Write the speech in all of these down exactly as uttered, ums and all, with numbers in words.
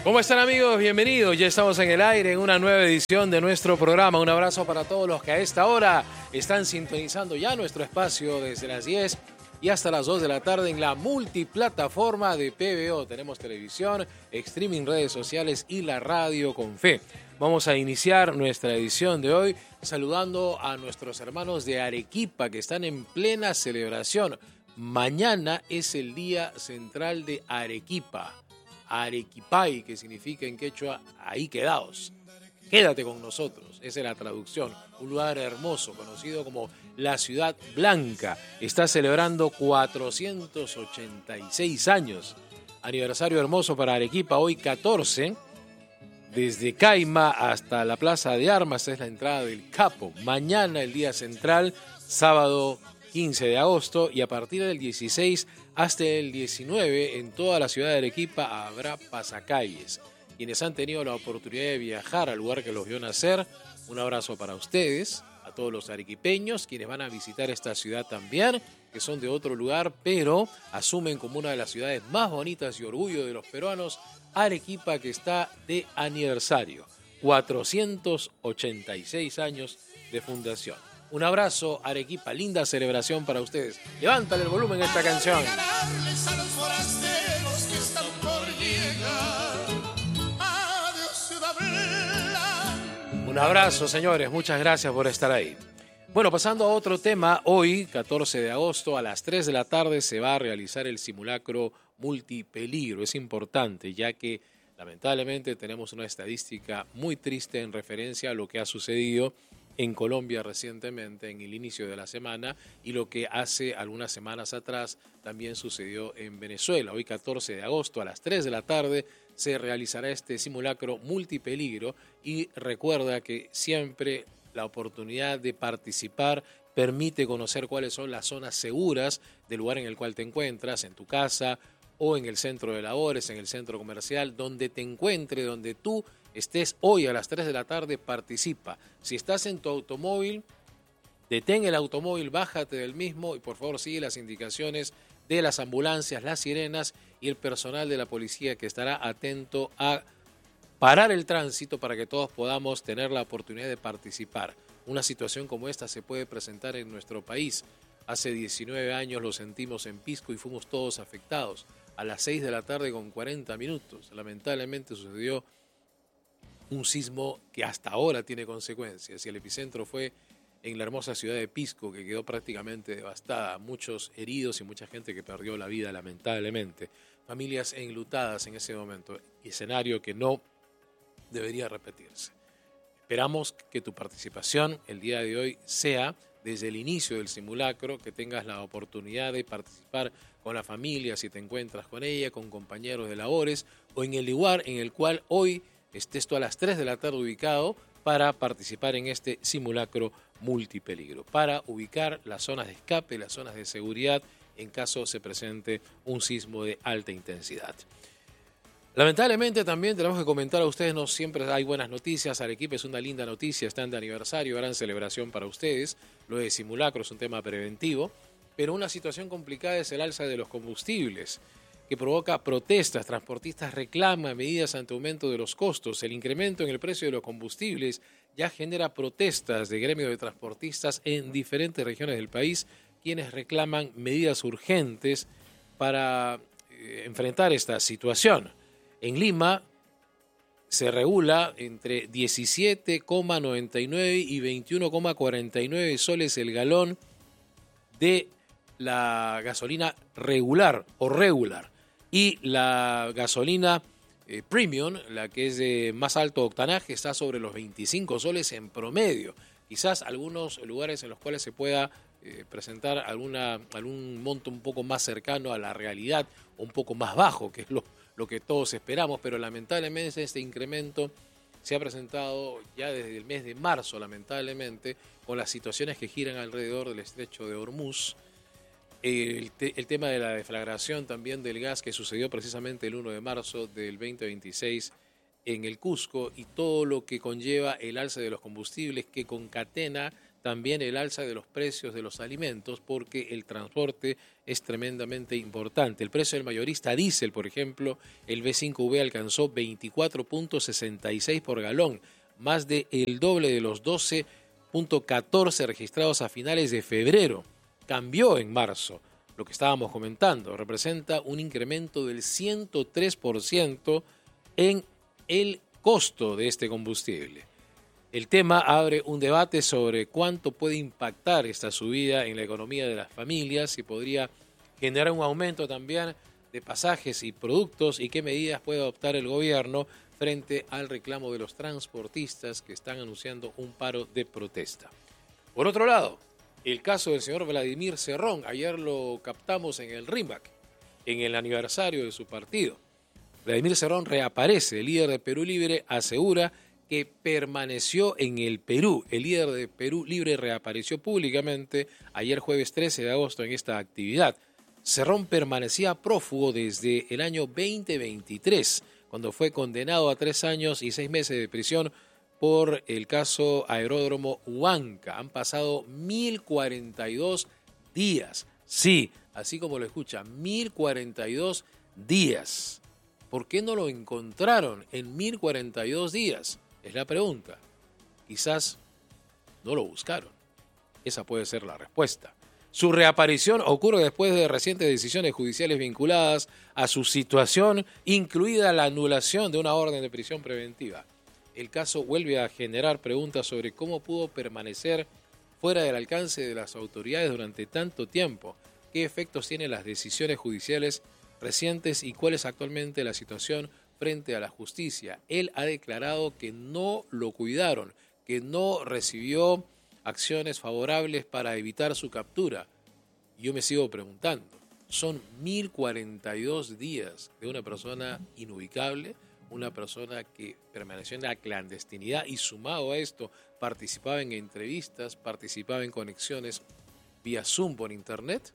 ¿Cómo están, amigos? Bienvenidos. Ya estamos en el aire en una nueva edición de nuestro programa. Un abrazo para todos los que a esta hora están sintonizando ya nuestro espacio desde las diez y hasta las dos de la tarde en la multiplataforma de P B O. Tenemos televisión, streaming, redes sociales y la radio con fe. Vamos a iniciar nuestra edición de hoy saludando a nuestros hermanos de Arequipa que están en plena celebración. Mañana es el Día Central de Arequipa. Arequipay, que significa en quechua, ahí quedaos. Quédate con nosotros, esa es la traducción. Un lugar hermoso, conocido como la Ciudad Blanca. Está celebrando cuatrocientos ochenta y seis años. Aniversario hermoso para Arequipa, hoy catorce. Desde Caima hasta la Plaza de Armas es la entrada del Capo. Mañana el día central, sábado quince de agosto, y a partir del dieciséis hasta el diecinueve en toda la ciudad de Arequipa habrá pasacalles. Quienes han tenido la oportunidad de viajar al lugar que los vio nacer, un abrazo para ustedes, a todos los arequipeños, quienes van a visitar esta ciudad también, que son de otro lugar, pero asumen como una de las ciudades más bonitas y orgullo de los peruanos, Arequipa, que está de aniversario, cuatrocientos ochenta y seis años de fundación. Un abrazo, Arequipa, linda celebración para ustedes. Levántale el volumen a esta canción. Un abrazo, señores, muchas gracias por estar ahí. Bueno, pasando a otro tema, hoy, catorce de agosto, a las tres de la tarde se va a realizar el simulacro multipeligro. Es importante, ya que lamentablemente tenemos una estadística muy triste en referencia a lo que ha sucedido en Colombia recientemente, en el inicio de la semana, y lo que hace algunas semanas atrás también sucedió en Venezuela. Hoy, catorce de agosto, a las tres de la tarde, se realizará este simulacro multipeligro y recuerda que siempre la oportunidad de participar permite conocer cuáles son las zonas seguras del lugar en el cual te encuentras, en tu casa o en el centro de labores, en el centro comercial, donde te encuentre, donde tú estés hoy a las tres de la tarde, participa. Si estás en tu automóvil, detén el automóvil, bájate del mismo y por favor sigue las indicaciones de las ambulancias, las sirenas y el personal de la policía que estará atento a parar el tránsito para que todos podamos tener la oportunidad de participar. Una situación como esta se puede presentar en nuestro país. Hace diecinueve años lo sentimos en Pisco y fuimos todos afectados. A las seis de la tarde con cuarenta minutos, lamentablemente sucedió un sismo que hasta ahora tiene consecuencias y el epicentro fue en la hermosa ciudad de Pisco, que quedó prácticamente devastada, muchos heridos y mucha gente que perdió la vida lamentablemente, familias enlutadas en ese momento, escenario que no debería repetirse. Esperamos que tu participación el día de hoy sea desde el inicio del simulacro, que tengas la oportunidad de participar con la familia, si te encuentras con ella, con compañeros de labores o en el lugar en el cual hoy estés tú a las tres de la tarde ubicado para participar en este simulacro multipeligro, para ubicar las zonas de escape, las zonas de seguridad en caso se presente un sismo de alta intensidad. Lamentablemente también tenemos que comentar a ustedes, no siempre hay buenas noticias. Arequipa es una linda noticia, están de aniversario, gran celebración para ustedes. Lo de simulacro es un tema preventivo, pero una situación complicada es el alza de los combustibles, que provoca protestas. Transportistas reclaman medidas ante aumento de los costos. El incremento en el precio de los combustibles ya genera protestas de gremio de transportistas en diferentes regiones del país, quienes reclaman medidas urgentes para eh, enfrentar esta situación. En Lima se regula entre diecisiete coma noventa y nueve y veintiuno coma cuarenta y nueve soles el galón de la gasolina regular o regular. Y la gasolina eh, premium, la que es de más alto octanaje, está sobre los veinticinco soles en promedio. Quizás algunos lugares en los cuales se pueda eh, presentar alguna, algún monto un poco más cercano a la realidad, o un poco más bajo, que es lo, lo que todos esperamos, pero lamentablemente este incremento se ha presentado ya desde el mes de marzo, lamentablemente, con las situaciones que giran alrededor del estrecho de Hormuz. El, te, el tema de la deflagración también del gas que sucedió precisamente el uno de marzo del veinte veintiséis en el Cusco y todo lo que conlleva el alza de los combustibles que concatena también el alza de los precios de los alimentos, porque el transporte es tremendamente importante. El precio del mayorista diésel, por ejemplo, el B cinco V alcanzó veinticuatro punto sesenta y seis por galón, más de el doble de los doce punto catorce registrados a finales de febrero. Cambió en marzo. Lo que estábamos comentando representa un incremento del ciento tres por ciento en el costo de este combustible. El tema abre un debate sobre cuánto puede impactar esta subida en la economía de las familias y podría generar un aumento también de pasajes y productos, y qué medidas puede adoptar el gobierno frente al reclamo de los transportistas que están anunciando un paro de protesta. Por otro lado, el caso del señor Vladimir Cerrón, ayer lo captamos en el RIMAC, en el aniversario de su partido. Vladimir Cerrón reaparece, el líder de Perú Libre asegura que permaneció en el Perú. El líder de Perú Libre reapareció públicamente ayer jueves trece de agosto en esta actividad. Cerrón permanecía prófugo desde el año veinte veintitrés, cuando fue condenado a tres años y seis meses de prisión por el caso Aeródromo Huanca. Han pasado mil cuarenta y dos días. Sí, así como lo escucha, mil cuarenta y dos días. ¿Por qué no lo encontraron en mil cuarenta y dos días? Es la pregunta. Quizás no lo buscaron. Esa puede ser la respuesta. Su reaparición ocurre después de recientes decisiones judiciales vinculadas a su situación, incluida la anulación de una orden de prisión preventiva. El caso vuelve a generar preguntas sobre cómo pudo permanecer fuera del alcance de las autoridades durante tanto tiempo, qué efectos tienen las decisiones judiciales recientes y cuál es actualmente la situación frente a la justicia. Él ha declarado que no lo cuidaron, que no recibió acciones favorables para evitar su captura. Yo me sigo preguntando, son mil cuarenta y dos días de una persona inubicable, una persona que permaneció en la clandestinidad y, sumado a esto, participaba en entrevistas, participaba en conexiones vía Zoom por internet.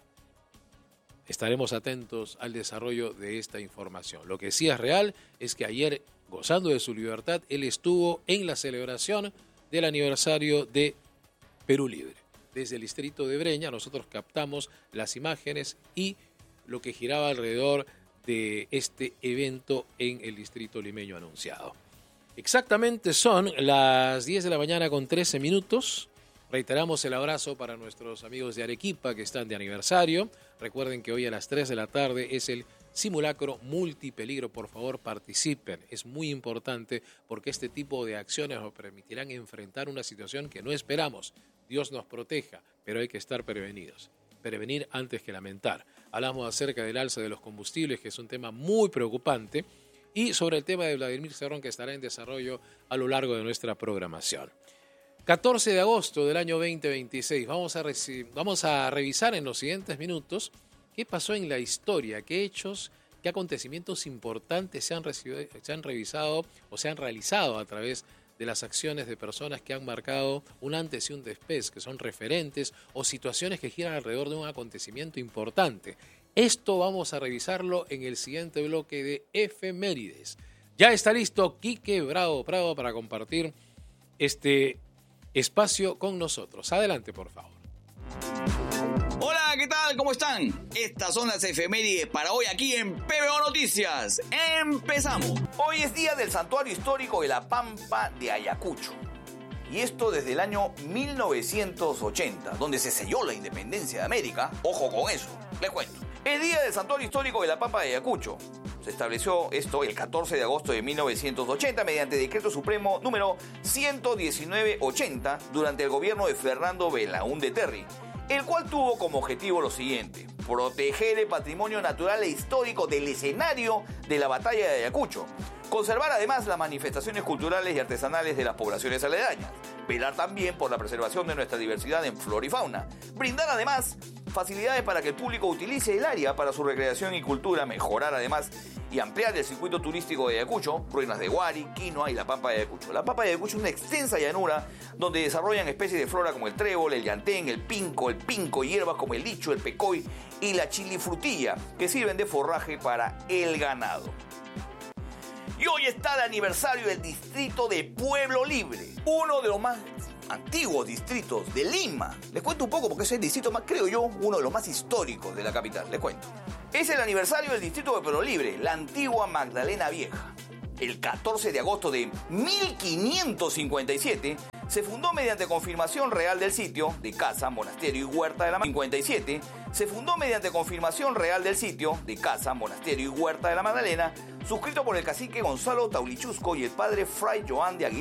Estaremos atentos al desarrollo de esta información. Lo que sí es real es que ayer, gozando de su libertad, él estuvo en la celebración del aniversario de Perú Libre. Desde el distrito de Breña nosotros captamos las imágenes y lo que giraba alrededor de este evento en el distrito limeño anunciado. Exactamente son las diez de la mañana con trece minutos. Reiteramos el abrazo para nuestros amigos de Arequipa que están de aniversario. Recuerden que hoy a las tres de la tarde es el simulacro multipeligro. Por favor, participen. Es muy importante porque este tipo de acciones nos permitirán enfrentar una situación que no esperamos. Dios nos proteja, pero hay que estar prevenidos. Prevenir antes que lamentar. Hablamos acerca del alza de los combustibles, que es un tema muy preocupante, y sobre el tema de Vladimir Cerrón, que estará en desarrollo a lo largo de nuestra programación. catorce de agosto del año veinte veintiséis. Vamos a, vamos a revisar en los siguientes minutos qué pasó en la historia, qué hechos, qué acontecimientos importantes se han, recibido, se han revisado o se han realizado a través de las acciones de personas que han marcado un antes y un después, que son referentes o situaciones que giran alrededor de un acontecimiento importante. Esto vamos a revisarlo en el siguiente bloque de efemérides. Ya está listo Quique Bravo Prado para compartir este espacio con nosotros. Adelante, por favor. Hola, ¿qué tal? ¿Cómo están? Estas son las efemérides para hoy aquí en P B O Noticias. ¡Empezamos! Hoy es día del Santuario Histórico de la Pampa de Ayacucho. Y esto desde el año mil novecientos ochenta, donde se selló la independencia de América. Ojo con eso, les cuento. El día del Santuario Histórico de la Pampa de Ayacucho. Se estableció esto el catorce de agosto de mil novecientos ochenta mediante Decreto Supremo número ciento diecinueve ochenta durante el gobierno de Fernando Belaúnde Terry, el cual tuvo como objetivo lo siguiente: proteger el patrimonio natural e histórico del escenario de la batalla de Ayacucho, conservar además las manifestaciones culturales y artesanales de las poblaciones aledañas, velar también por la preservación de nuestra diversidad en flora y fauna, brindar además facilidades para que el público utilice el área para su recreación y cultura, mejorar además y ampliar el circuito turístico de Ayacucho, ruinas de Huari, Quinoa y la Pampa de Ayacucho. La Pampa de Ayacucho es una extensa llanura donde desarrollan especies de flora como el trébol, el llantén, el pinco, el pinco, hierbas como el licho, el pecoy y la chilifrutilla, que sirven de forraje para el ganado. Y hoy está el aniversario del distrito de Pueblo Libre, uno de los más antiguos distritos de Lima. Les cuento un poco porque es el distrito más, creo yo, uno de los más históricos de la capital. Les cuento. Es el aniversario del distrito de Perú Libre, la antigua Magdalena Vieja. El catorce de agosto de mil quinientos cincuenta y siete se fundó mediante confirmación real del sitio de casa, monasterio y huerta de la cincuenta y siete se fundó mediante confirmación real del sitio de casa, monasterio y huerta de la Magdalena, suscrito por el cacique Gonzalo Taulichusco y el padre Fray Joan de Aguilar.